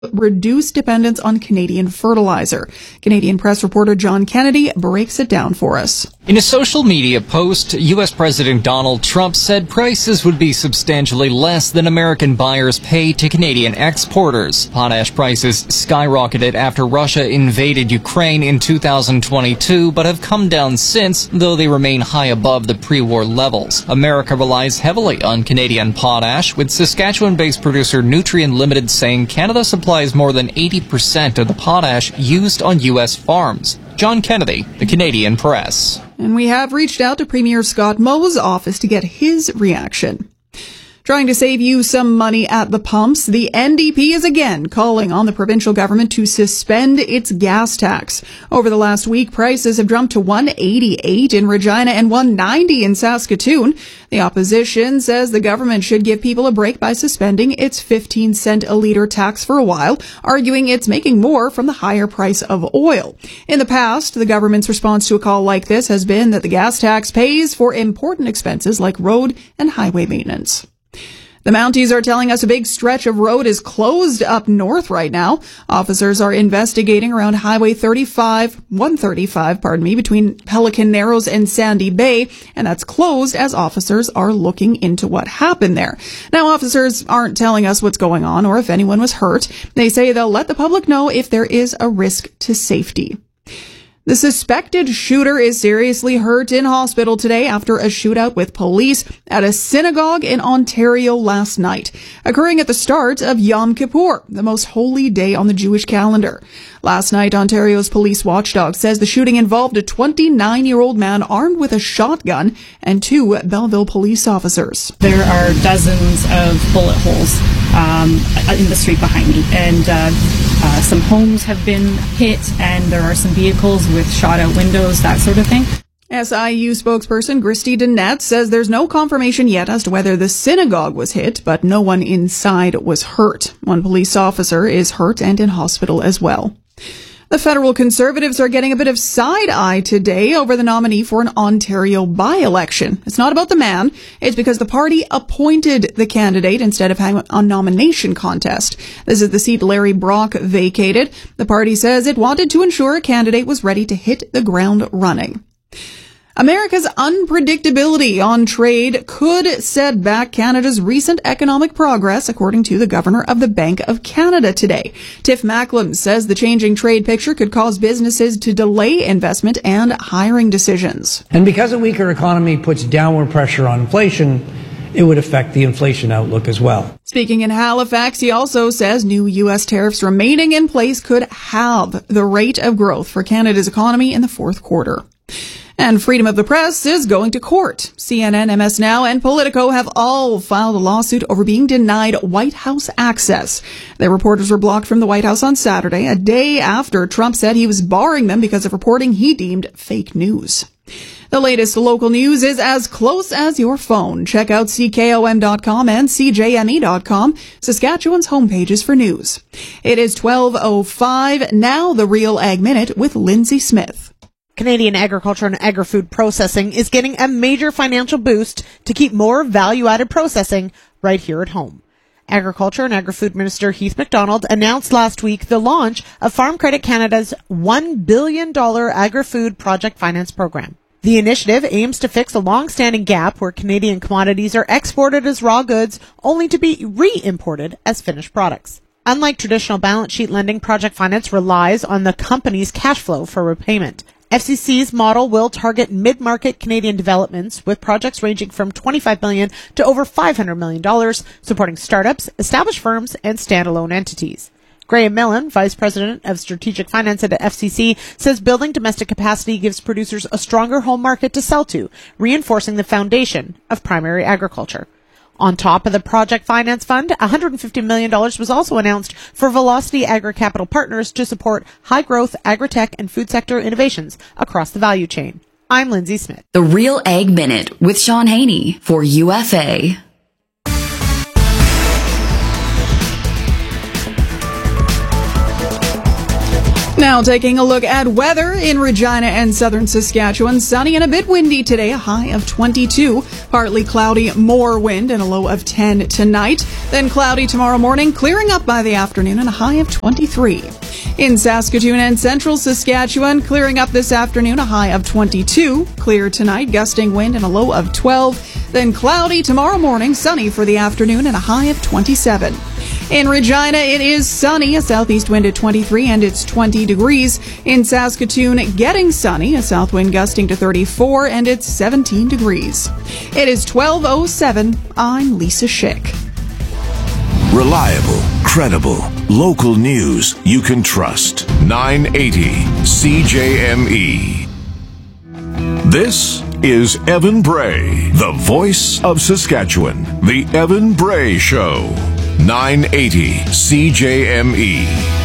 reduce dependence on Canadian fertilizer. Canadian press reporter John Kennedy breaks it down for us. In a social media post, U.S. President Donald Trump said prices would be substantially less than American buyers pay to Canadian exporters. Potash prices skyrocketed after Russia invaded Ukraine in 2022, but have come down since, though they remain high above the pre-war levels. America relies heavily on Canadian potash, with Saskatchewan-based producer Nutrien Limited saying Canada supplies more than 80% of the potash used on U.S. farms. John Kennedy, the Canadian Press. And we have reached out to Premier Scott Moe's office to get his reaction. Trying to save you some money at the pumps, the NDP is again calling on the provincial government to suspend its gas tax. Over the last week, prices have jumped to $1.88 in Regina and $1.90 in Saskatoon. The opposition says the government should give people a break by suspending its 15-cent a litre tax for a while, arguing it's making more from the higher price of oil. In the past, the government's response to a call like this has been that the gas tax pays for important expenses like road and highway maintenance. The Mounties are telling us a big stretch of road is closed up north right now. Officers are investigating around Highway 135, between Pelican Narrows and Sandy Bay, and that's closed as officers are looking into what happened there. Now, officers aren't telling us what's going on or if anyone was hurt. They say they'll let the public know if there is a risk to safety. The suspected shooter is seriously hurt in hospital today after a shootout with police at a synagogue in Ontario last night, occurring at the start of Yom Kippur, the most holy day on the Jewish calendar. Last night, Ontario's police watchdog says the shooting involved a 29-year-old man armed with a shotgun and 2 Belleville police officers. There are dozens of bullet holes in the street behind me, and some homes have been hit, and there are some vehicles with shot-out windows, that sort of thing. SIU spokesperson Christy Dennett says there's no confirmation yet as to whether the synagogue was hit, but no one inside was hurt. One police officer is hurt and in hospital as well. The federal Conservatives are getting a bit of side-eye today over the nominee for an Ontario by-election. It's not about the man. It's because the party appointed the candidate instead of having a nomination contest. This is the seat Larry Brock vacated. The party says it wanted to ensure a candidate was ready to hit the ground running. America's unpredictability on trade could set back Canada's recent economic progress, according to the Governor of the Bank of Canada today. Tiff Macklem says the changing trade picture could cause businesses to delay investment and hiring decisions. And because a weaker economy puts downward pressure on inflation, it would affect the inflation outlook as well. Speaking in Halifax, he also says new U.S. tariffs remaining in place could halve the rate of growth for Canada's economy in the fourth quarter. And freedom of the press is going to court. CNN, MS Now, and Politico have all filed a lawsuit over being denied White House access. Their reporters were blocked from the White House on Saturday, a day after Trump said he was barring them because of reporting he deemed fake news. The latest local news is as close as your phone. Check out CKOM.com and CJME.com, Saskatchewan's homepages for news. It is 12:05. Now the Real Ag Minute with Lindsay Smith. Canadian agriculture and agri-food processing is getting a major financial boost to keep more value-added processing right here at home. Agriculture and Agri-Food Minister Heath MacDonald announced last week the launch of Farm Credit Canada's $1 billion agri-food project finance program. The initiative aims to fix a long-standing gap where Canadian commodities are exported as raw goods only to be re-imported as finished products. Unlike traditional balance sheet lending, project finance relies on the company's cash flow for repayment. FCC's model will target mid-market Canadian developments with projects ranging from $25 million to over $500 million, supporting startups, established firms, and standalone entities. Graham Millen, Vice President of Strategic Finance at FCC, says building domestic capacity gives producers a stronger home market to sell to, reinforcing the foundation of primary agriculture. On top of the Project Finance Fund, $150 million was also announced for Velocity Agri-Capital Partners to support high-growth agri-tech and food sector innovations across the value chain. I'm Lindsay Smith. The Real Ag Minute with Sean Haney for UFA. Now taking a look at weather in Regina and southern Saskatchewan. Sunny and a bit windy today, a high of 22. Partly cloudy, more wind, and a low of 10 tonight. Then cloudy tomorrow morning, clearing up by the afternoon, and a high of 23. In Saskatoon and central Saskatchewan, clearing up this afternoon, a high of 22. Clear tonight, gusting wind, and a low of 12. Then cloudy tomorrow morning, sunny for the afternoon, and a high of 27. In Regina, it is sunny, a southeast wind at 23, and it's 20 degrees. In Saskatoon, getting sunny, a south wind gusting to 34, and it's 17 degrees. It is 12:07. I'm Lisa Schick. Reliable, credible, local news you can trust. 980 CJME. This is Evan Bray, the voice of Saskatchewan. The Evan Bray Show. 980 CJME.